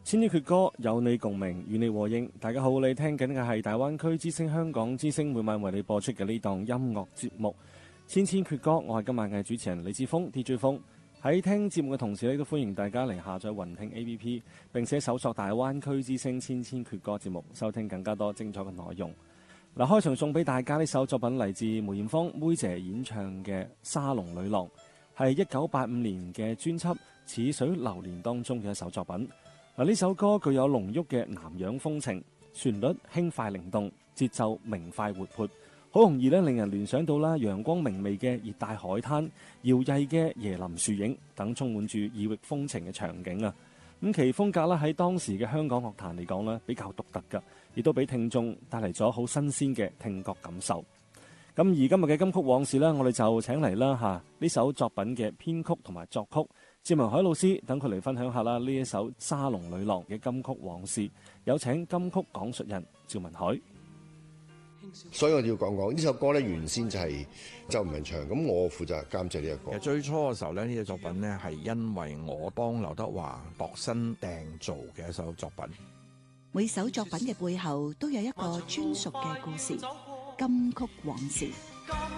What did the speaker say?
千千闕歌，有你共鳴，與你和應。大家好，你聽緊嘅係大灣區之聲香港之聲每晚為你播出嘅呢檔音樂節目《千千闕歌》。我係今晚嘅主持人李志峰 DJ 峰。喺聽節目嘅同時都歡迎大家嚟下載雲聽 APP， 並且搜索大灣區之聲千千闕歌節目，收聽更加多精彩嘅內容。嗱，開場送俾大家呢首作品嚟自梅艷芳妹姐演唱嘅《沙龍女郎》，係1985年嘅專輯《似水流年》當中嘅一首作品。嗱，呢首歌具有濃郁嘅南洋風情，旋律輕快靈動，節奏明快活潑，好容易令人聯想到陽光明媚嘅熱帶海灘、搖曳嘅椰林樹影等充滿住異域風情嘅場景啊！咁其風格喺當時嘅香港樂壇嚟講比較獨特㗎，亦都俾聽眾帶嚟咗好新鮮嘅聽覺感受。咁而今日嘅金曲往事我哋就請嚟呢首作品嘅編曲同埋作曲趙文海老師，等佢嚟分享下呢一首《沙龍女郎》嘅金曲往事。有請金曲講述人趙文海。 所以我哋要講呢首歌咧，原先就係周文唱，咁我負責監製呢個歌。 其實最初嘅時候咧，呢個作品咧係因為我幫劉德華度身訂造嘅一首作品。 每首作品嘅背後都有一個專屬嘅故事，金曲往事。